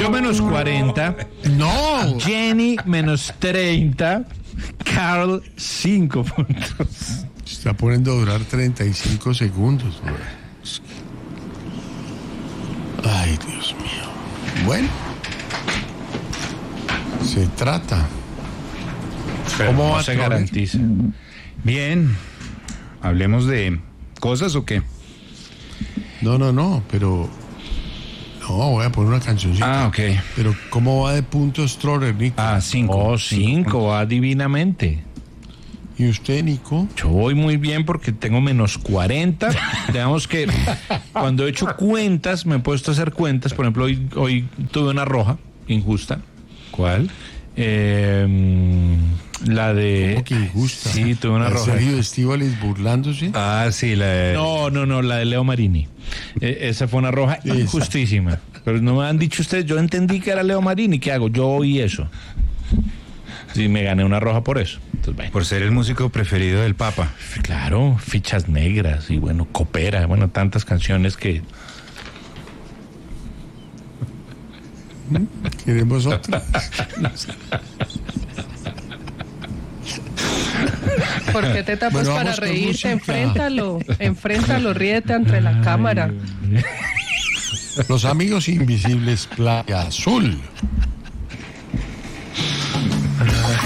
Yo menos 40. No. Jenny menos 30. Carl 5 puntos. Se está poniendo a durar 35 segundos. Ay, Dios mío. Bueno. Se trata. ¿Cómo no va se Troller? garantiza. Bien. ¿Hablemos de cosas o qué? No, pero... No, voy a poner una cancioncita. Ah, ok. Pero ¿cómo va de puntos Troller, Nico? Ah, 5. Oh, 5, va divinamente. ¿Y usted, Nico? Yo voy muy bien porque tengo menos 40. Digamos que cuando he hecho cuentas, me he puesto a hacer cuentas. Por ejemplo, hoy tuve una roja injusta. ¿Cuál? La de... ¿Cómo que injusta? Sí, tuve una roja. Sergio Estíbaliz burlándose. Ah, sí, la de... No, la de Leo Marini. Esa fue una roja Esa. injustísima. Pero no me han dicho ustedes, yo entendí que era Leo Marini. ¿Qué hago? Yo oí eso. Sí, me gané una roja por eso. Entonces, bueno. Por ser el músico preferido del Papa. Claro, Fichas Negras y bueno, Coopera, bueno, tantas canciones que... Queremos otra. ¿Por qué te tapas Bueno, para vamos con reírte? música. Enfréntalo, ríete ante la cámara. Los amigos invisibles, Playa Azul.